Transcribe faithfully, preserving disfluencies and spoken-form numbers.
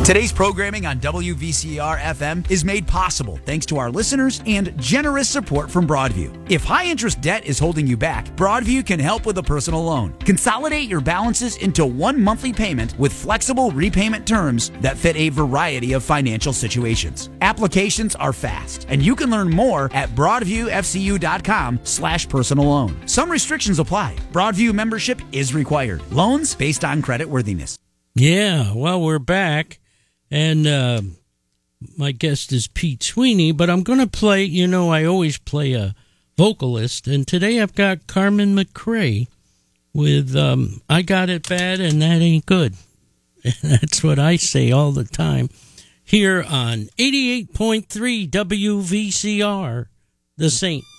Today's programming on W V C R F M is made possible thanks to our listeners and generous support from Broadview. If high-interest debt is holding you back, Broadview can help with a personal loan. Consolidate your balances into one monthly payment with flexible repayment terms that fit a variety of financial situations. Applications are fast, and you can learn more at broadviewfcu.com slash personal loan. Some restrictions apply. Broadview membership is required. Loans based on creditworthiness. Yeah, well, we're back. And uh, my guest is Pete Sweeney, but I'm going to play, you know, I always play a vocalist, and today I've got Carmen McRae with um, I Got It Bad and That Ain't Good. That's what I say all the time here on eighty-eight point three W V C R, The Saint.